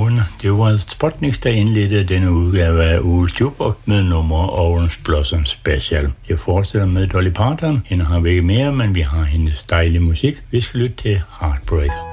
Godmorgen. Det var Sputniks, der indledte denne udgave af Uges Jukebox med nummer Orange Blossom Special. Jeg fortsætter med Dolly Parton. Hende har vi ikke mere, men vi har hendes dejlige musik. Vi skal lytte til Heartbreak.